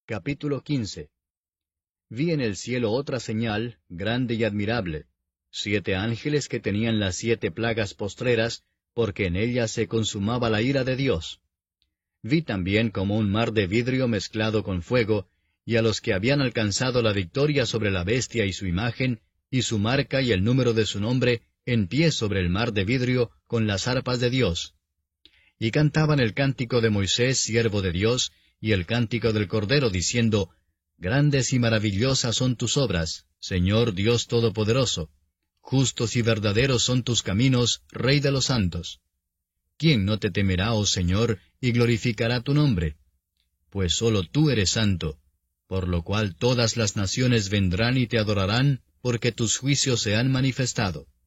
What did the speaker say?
Capítulo 15. Vi en el cielo otra señal, grande y admirable, 7 ángeles que tenían las 7 plagas postreras, porque en ellas se consumaba la ira de Dios. Vi también como un mar de vidrio mezclado con fuego, y a los que habían alcanzado la victoria sobre la bestia y su imagen, y su marca y el número de su nombre, en pie sobre el mar de vidrio, con las arpas de Dios. Y cantaban el cántico de Moisés, siervo de Dios, y el cántico del Cordero, diciendo, Grandes y maravillosas son tus obras, Señor Dios Todopoderoso. Justos y verdaderos son tus caminos, Rey de los santos. ¿Quién no te temerá, oh Señor, y glorificará tu nombre? Pues sólo tú eres santo, por lo cual todas las naciones vendrán y te adorarán, porque tus juicios se han manifestado.